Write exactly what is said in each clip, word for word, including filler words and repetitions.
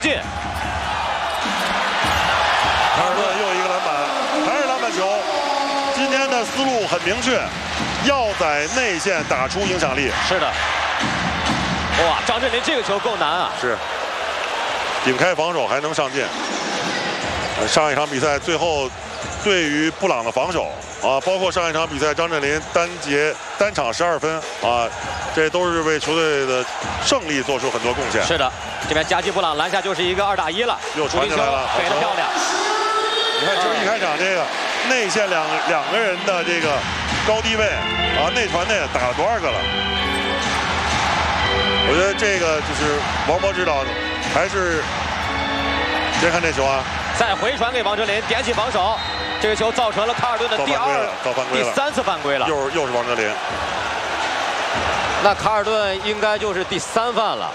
进。 卡尔顿又一个篮板，还是篮板球。今天的思路很明确，要在内线打出影响力。 是的。哇，张镇麟这个球够难啊！ 是。顶开防守还能上进。上一场比赛最后对于布朗的防守啊，包括上一场比赛张镇麟单节单场十二分啊，这都是为球队的胜利做出很多贡献。 是的，这边夹击布朗篮下就是一个二打一了， 又传进来了， 给的漂亮。 你看，就是一开场这个内线两两个人的这个高低位啊，内传内打了多少个了？我觉得这个就是王博指导还是先看这球啊。 再回传给王哲林，点起防守，这个球造成了卡尔顿的第二、第三次犯规了。 又又是王哲林， 那卡尔顿应该就是第三犯了。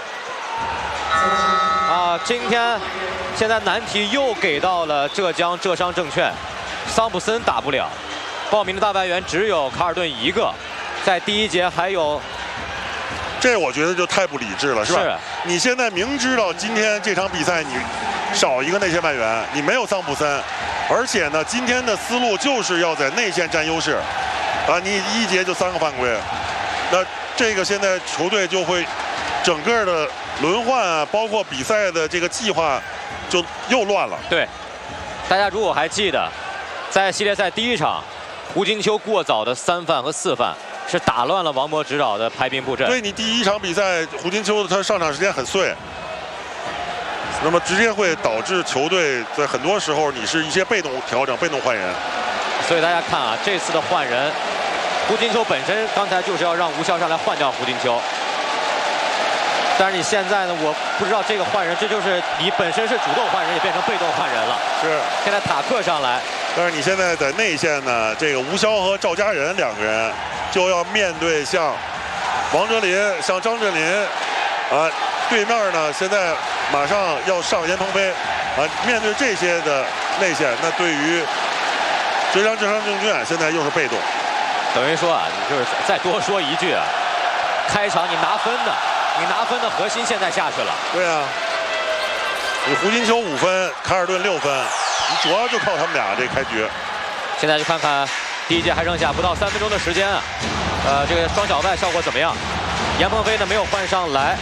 啊，今天现在难题又给到了浙江浙商证券，桑普森打不了，报名的大外援只有卡尔顿一个，在第一节还有。 这我觉得就太不理智了，是吧？ 是。 你现在明知道今天这场比赛你少一个内线外援，你没有桑普森，而且呢，今天的思路就是要在内线占优势，啊，你一节就三个犯规，那这个现在球队就会整个的轮换啊，包括比赛的这个计划就又乱了。 对，大家如果还记得，在系列赛第一场，胡金秋过早的三犯和四犯。是打乱了王博指导的排兵布阵。 对你第一场比赛，胡金秋他上场时间很碎，那么直接会导致球队在很多时候你是一些被动调整、被动换人。 所以大家看啊，这次的换人，胡金秋本身刚才就是要让吴骁上来换掉胡金秋，但是你现在呢，我不知道这个换人，这就是你本身是主动换人，也变成被动换人了。 是。 现在塔克上来， 但是你现在在内线呢，这个吴骁和赵家人两个人。就要面对像王哲林、像张镇麟，啊，对面呢现在马上要上严鹏飞，啊，面对这些的内线，那对于浙江浙商证券现在又是被动。 等于说啊，你就是再多说一句啊，开场你拿分的，你拿分的核心现在下去了。 对啊，你胡金秋五分，卡尔顿六分，你主要就靠他们俩这开局。 现在就看看。第一节还剩下不到三分钟的时间啊，呃，这个双小外效果怎么样？严鹏飞呢没有换上来，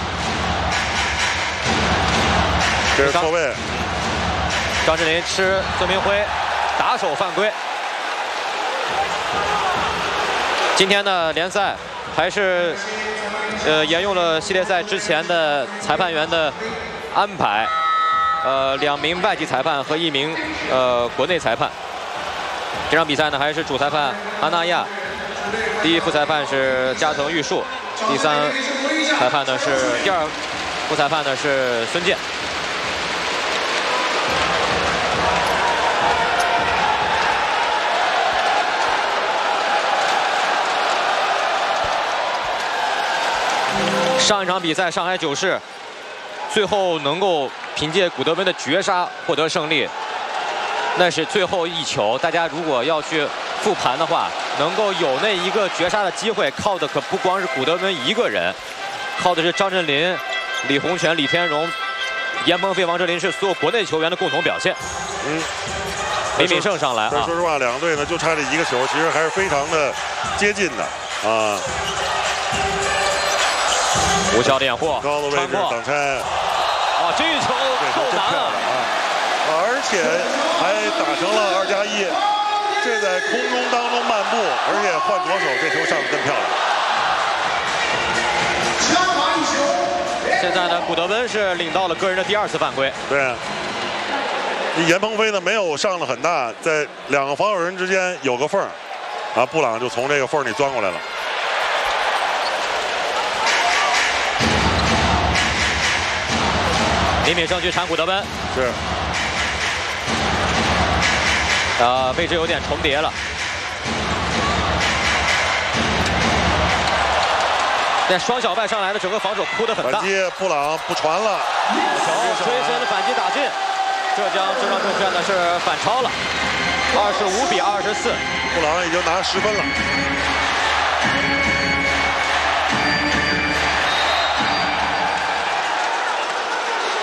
这是错位。 张镇麟吃孙明辉，打手犯规。今天的联赛还是呃沿用了系列赛之前的裁判员的安排，呃，两名外籍裁判和一名呃国内裁判。这场比赛呢，还是主裁判阿纳亚，第一副裁判是加藤玉树，第三裁判呢是第二副裁判呢是孙健。上一场比赛，上海九世最后能够凭借古德温的绝杀获得胜利。那是最后一球，大家如果要去复盘的话，能够有那一个绝杀的机会，靠的可不光是古德温一个人，靠的是张镇麟、李洪权、李天荣、严鹏飞、王哲林，是所有国内球员的共同表现。嗯，李敏胜上来啊。 说实话，两个队呢就差这一个球，其实还是非常的接近的啊。 吴骁的掩护， 高的位置挡拆。 啊，这一球够难啊！ 而且还打成了二加一，这在空中当中漫步，而且换左手，这球上的更漂亮。现在呢，古德温是领到了个人的第二次犯规。 对，你严鹏飞呢没有上的很大，在两个防守人之间有个缝儿，啊，布朗就从这个缝里钻过来了。 李敏胜去铲古德温， 是。 呃，位置有点重叠了。那双小外上来的整个防守哭得很大。 反击，布朗不传了。 球追身的反击打进，浙江浙商证券呢是反超了，二十五比二十四。 布朗已经拿十分了。